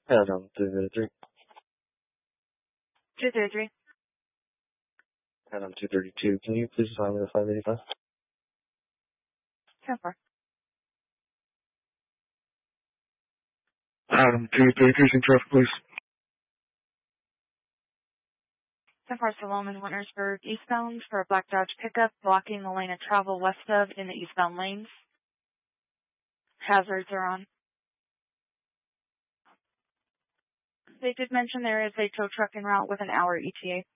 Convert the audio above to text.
Adam 333. 233. Adam 232. Can you please assign me the 585? 10-4. Adam 233, some traffic, please. 10-4 Solomon, Wintersburg, eastbound for a black Dodge pickup, blocking the lane of travel west of in the eastbound lanes. Hazards are on. They did mention there is a tow truck en route with an hour ETA.